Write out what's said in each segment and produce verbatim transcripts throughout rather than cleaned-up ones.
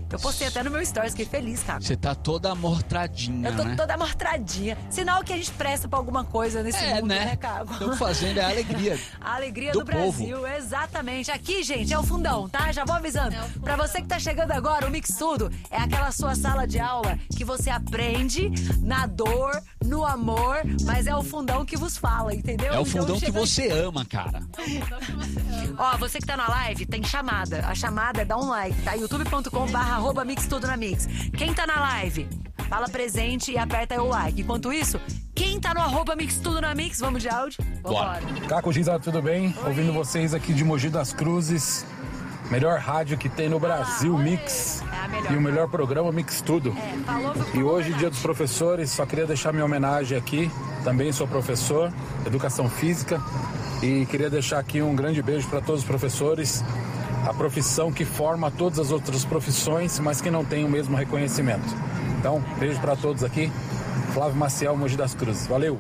Eu postei até no meu stories, fiquei feliz, cara. Você tá toda amortradinha, Eu tô né? toda amortradinha. Sinal que a gente presta pra alguma coisa nesse É, mundo, né? né, Caco? Estamos fazendo é a alegria. A alegria do do, Brasil, povo. Exatamente. Aqui, gente, é o fundão, tá? Já vou avisando. É pra você que tá chegando agora, o Mix Tudo é aquela sua sala de aula que você aprende na dor, no amor, mas é o fundão que vos fala, entendeu? É o Então, fundão que chega- você ama, cara. Ó, você que tá na live, tem chamada. A chamada é dar um like, tá? youtube ponto com barra arroba mix tudo na mix. Quem tá na live, fala presente e aperta aí o like. Enquanto isso, quem tá no arroba mix tudo na mix, vamos de áudio? Bora. Vambora. Caco Giza, tudo bem? Ouvindo vocês aqui de Mogi das Cruzes. Melhor rádio que tem no Brasil, Ah, Mix. é a melhor. E o melhor programa, Mix Tudo. É, falou, E hoje, dia dos professores, só queria deixar minha homenagem aqui. Também sou professor, educação física. E queria deixar aqui um grande beijo para todos os professores. A profissão que forma todas as outras profissões, mas que não tem o mesmo reconhecimento. Então, beijo para todos aqui. Flávio Maciel, Mogi das Cruzes. Valeu!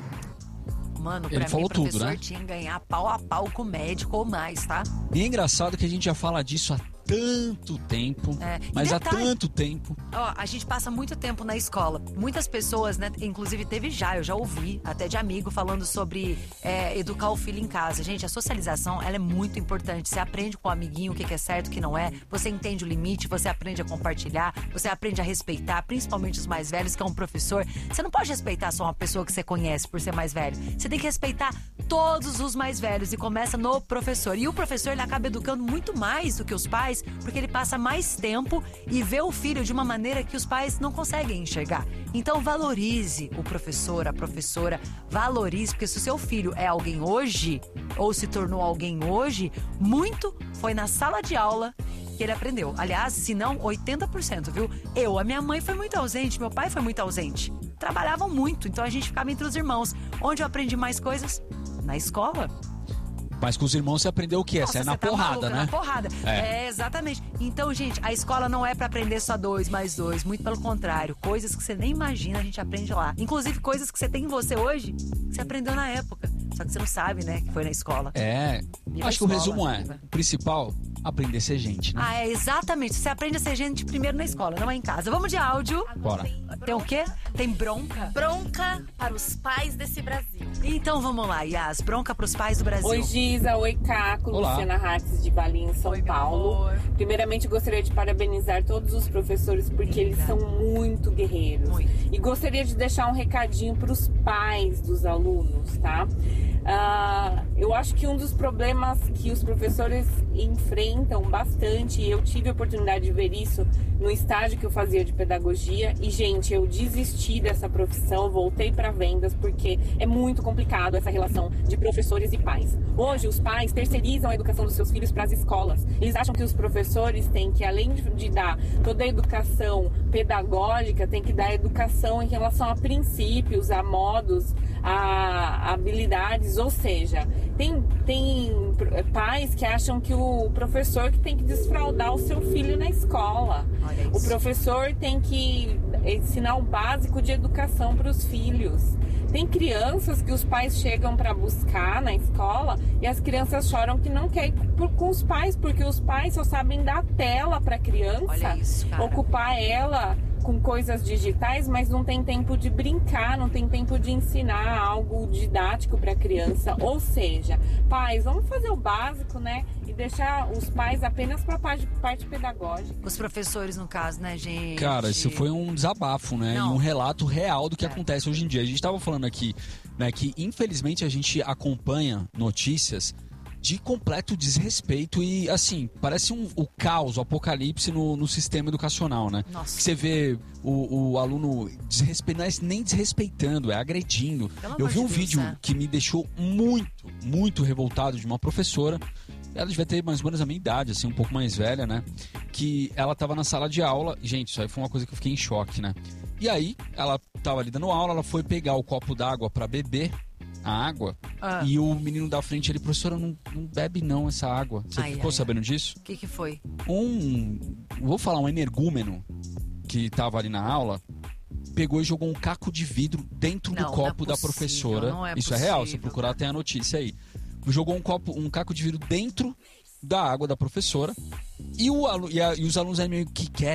Mano, pra Ele mim, falou tudo, professor né? tinha que ganhar pau a pau com o médico ou mais, tá? E é engraçado que a gente já fala disso há tanto tempo, É, e mas há detalhe- tanto tempo. Ó, a gente passa muito tempo na escola. Muitas pessoas, né? Inclusive teve já, eu já ouvi, até de amigo, falando sobre é, educar o filho em casa. Gente, a socialização, ela é muito importante. Você aprende com o amiguinho o que que é certo, o que não é. Você entende o limite, você aprende a compartilhar, você aprende a respeitar, principalmente os mais velhos, que é um professor. Você não pode respeitar só uma pessoa que você conhece por ser mais velho. Você tem que respeitar todos os mais velhos e começa no professor. E o professor, ele acaba educando muito mais do que os pais, porque ele passa mais tempo e vê o filho de uma maneira que os pais não conseguem enxergar. Então valorize o professor, a professora, valorize, porque se o seu filho é alguém hoje, ou se tornou alguém hoje, muito foi na sala de aula que ele aprendeu. Aliás, se não, oitenta por cento, viu? Eu, a minha mãe foi muito ausente, meu pai foi muito ausente. Trabalhavam muito, então a gente ficava entre os irmãos. Onde eu aprendi mais coisas? Na escola. Mas com os irmãos você aprendeu o quê? Nossa, Essa é na você tá porrada, maluca, né? Na porrada. É. É, exatamente. Então, gente, a escola não é pra aprender só dois mais dois. Muito pelo contrário. Coisas que você nem imagina, a gente aprende lá. Inclusive, coisas que você tem em você hoje, que você aprendeu na época. Só que você não sabe, né, que foi na escola. É. Viva a Acho que o escola, resumo é, viva. o principal, aprender a ser gente, né? Ah, é, exatamente. Você aprende a ser gente primeiro na escola, não é em casa. Vamos de áudio. Bora. Tem o quê? Tem bronca? Bronca para os pais desse Brasil. Então vamos lá, Yas. Bronca pros pais do Brasil. Oi, Giza. Oi, Caco. Olá. Luciana Hartz de Valinhos, em São Oi, meu Paulo. amor. Primeiramente, gostaria de parabenizar todos os professores porque eles são muito guerreiros. Muito. E gostaria de deixar um recadinho para os pais dos alunos, tá? Ah, eu acho que um dos problemas que os professores enfrentam bastante, e eu tive a oportunidade de ver isso no estágio que eu fazia de pedagogia, e gente, eu desisti dessa profissão, voltei para vendas porque é muito complicado essa relação de professores e pais. Hoje os pais terceirizam a educação dos seus filhos para as escolas. Eles acham que os professores têm que, além de, de dar toda a educação pedagógica, tem que dar educação em relação a princípios, a modos, a habilidades, ou seja, tem, tem pais que acham que o professor que tem que desfraldar o seu filho na escola. Olha isso. O professor tem que ensinar o básico de educação para os filhos. Tem crianças que os pais chegam para buscar na escola e as crianças choram que não querem ir por- com os pais, porque os pais só sabem dar tela para a criança, Olha isso, cara. ocupar ela com coisas digitais, mas não tem tempo de brincar, não tem tempo de ensinar algo didático para a criança. Ou seja, pais, vamos fazer o básico, né? E deixar os pais apenas para a parte, parte pedagógica. Os professores, no caso, né, gente? Cara, isso foi um desabafo, né? Não. E um relato real do que É. acontece hoje em dia. A gente tava falando aqui, né, que infelizmente a gente acompanha notícias de completo desrespeito e, assim, parece um, o caos, o apocalipse no, no sistema educacional, né? Nossa. Que você vê o, o aluno desrespeitando, não é nem desrespeitando, é agredindo. Pelo Eu amor vi um de Deus, vídeo é. que me deixou muito, muito revoltado de uma professora. Ela devia ter mais ou menos a minha idade, assim, um pouco mais velha, né? Que ela tava na sala de aula. Gente, isso aí foi uma coisa que eu fiquei em choque, né? E aí, ela tava ali dando aula, ela foi pegar o copo d'água pra beber a água. Ah. E o menino da frente, ele, professora, não, não bebe não essa água. Você Ai, ficou ai, sabendo disso? O que que foi? Um, vou falar, um energúmeno que tava ali na aula, pegou e jogou um caco de vidro dentro Não, do não é copo da possível, professora. não é Isso é real, se possível, procurar cara. tem a notícia aí. Jogou um copo, um caco de vidro dentro da água da professora. E, o alu, e, a, e os alunos aí meio que quer